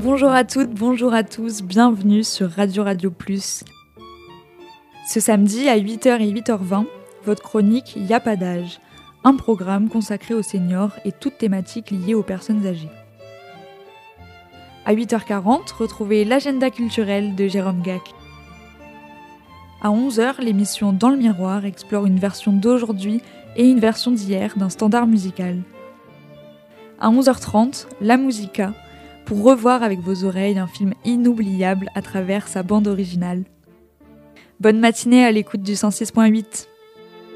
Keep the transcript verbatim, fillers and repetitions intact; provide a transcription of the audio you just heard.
Bonjour à toutes, bonjour à tous, bienvenue sur Radio Radio Plus. Ce samedi à huit heures et huit heures vingt, votre chronique Y'a pas d'âge, un programme consacré aux seniors et toutes thématiques liées aux personnes âgées. À huit heures quarante, retrouvez l'agenda culturel de Jérôme Gac. À onze heures, l'émission Dans le miroir explore une version d'aujourd'hui et une version d'hier d'un standard musical. À onze heures trente, La Musica, pour revoir avec vos oreilles un film inoubliable à travers sa bande originale. Bonne matinée à l'écoute du cent six point huit.